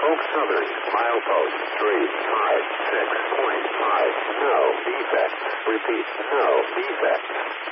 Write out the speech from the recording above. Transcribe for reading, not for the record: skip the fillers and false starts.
Oak Southern, milepost 356.5. No defects. Repeat, no defects.